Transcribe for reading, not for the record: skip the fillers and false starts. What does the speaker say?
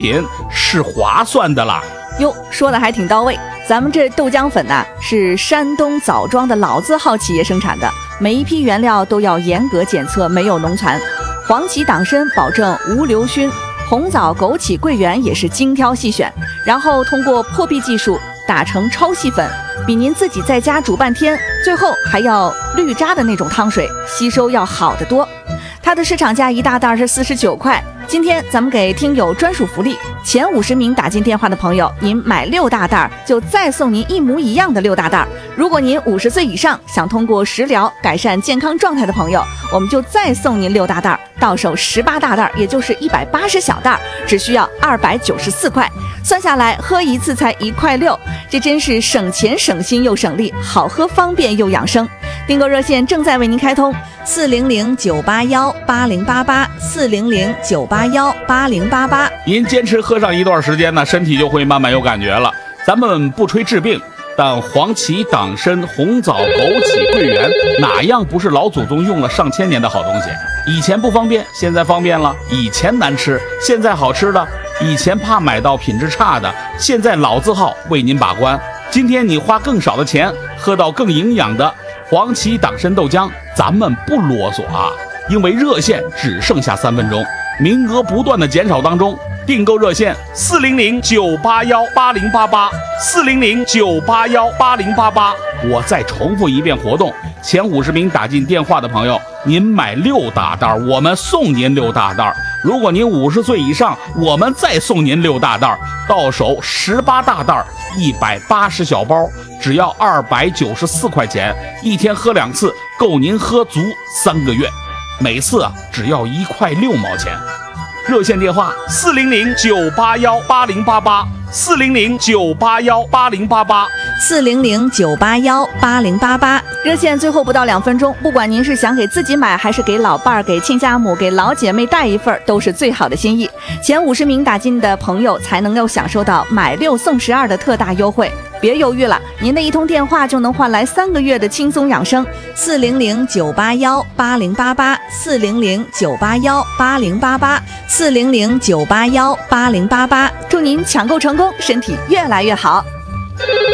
品是划算的啦。 哟，说的还挺到位。咱们这豆浆粉呢，是山东枣庄的老字号企业生产的，每一批原料都要严格检测，没有农残。黄芪党参保证无硫熏，红枣、枸杞、桂圆也是精挑细选，然后通过破壁技术打成超细粉，比您自己在家煮半天，最后还要滤渣的那种汤水吸收要好得多。它的市场价一大袋是49块。今天咱们给听友专属福利，前50名打进电话的朋友，您买6大袋就再送您一模一样的6大袋。如果您50岁以上，想通过食疗改善健康状态的朋友，我们就再送您6大袋，到手18大袋，也就是180小袋，只需要294块。算下来喝一次才1块6，这真是省钱省心又省力，好喝方便又养生。订购热线正在为您开通，400-981-8088，400-981-8088。 您坚持喝上一段时间呢，身体就会慢慢有感觉了。咱们不吹治病，但黄芪、党参、红枣、枸杞、桂圆，哪样不是老祖宗用了上千年的好东西？以前不方便，现在方便了；以前难吃，现在好吃了；以前怕买到品质差的，现在老字号为您把关。今天你花更少的钱，喝到更营养的黄芪党参豆浆，咱们不啰嗦啊，因为热线只剩下3分钟，名额不断的减少当中。订购热线400-981-8088，400-981-8088。我再重复一遍活动，前50名打进电话的朋友，您买6大袋，我们送您6大袋。如果您50岁以上，我们再送您6大袋，到手18大袋，180小包，只要294块钱，一天喝2次，够您喝足3个月，每次只要1块6毛钱。热线电话 400-981-8088，400-981-8088，热线最后不到2分钟，不管您是想给自己买，还是给老伴儿、给亲家母、给老姐妹带一份，都是最好的心意。前50名打进的朋友才能够享受到买6送12的特大优惠。别犹豫了，您的一通电话就能换来3个月的轻松养生。400-981-8088，400-981-8088，400-981-8088，祝您抢购成功，身体越来越好。